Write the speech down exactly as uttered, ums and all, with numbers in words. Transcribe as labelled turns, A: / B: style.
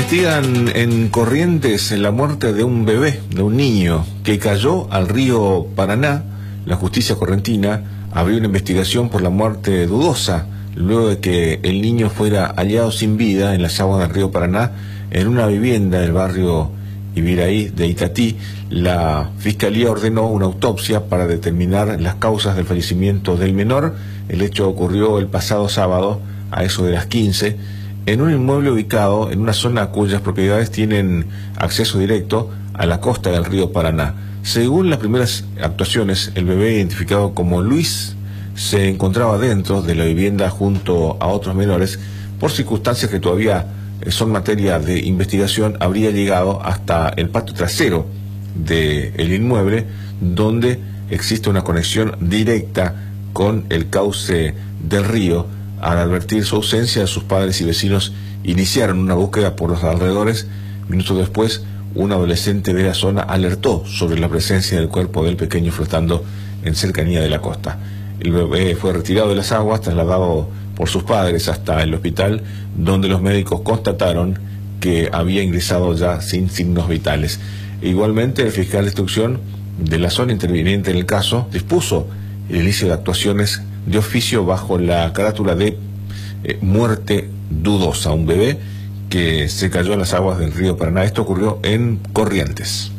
A: Investigan en Corrientes la muerte de un bebé, de un niño, que cayó al río Paraná. La justicia correntina abrió una investigación por la muerte dudosa, luego de que el niño fuera hallado sin vida en las aguas del río Paraná, en una vivienda del barrio Ibiraí de Itatí. La Fiscalía ordenó una autopsia para determinar las causas del fallecimiento del menor. El hecho ocurrió el pasado sábado, a eso de las quince, en un inmueble ubicado en una zona cuyas propiedades tienen acceso directo a la costa del río Paraná. Según las primeras actuaciones, el bebé, identificado como Luis, se encontraba dentro de la vivienda junto a otros menores. Por circunstancias que todavía son materia de investigación, habría llegado hasta el patio trasero del inmueble, donde existe una conexión directa con el cauce del río. Al advertir su ausencia, sus padres y vecinos iniciaron una búsqueda por los alrededores. Minutos después, un adolescente de la zona alertó sobre la presencia del cuerpo del pequeño flotando en cercanía de la costa. El bebé fue retirado de las aguas, trasladado por sus padres hasta el hospital, donde los médicos constataron que había ingresado ya sin signos vitales. E igualmente, el fiscal de instrucción de la zona interviniente en el caso dispuso el inicio de actuaciones de oficio bajo la carátula de eh, muerte dudosa, un bebé que se cayó en las aguas del río Paraná. Esto ocurrió en Corrientes.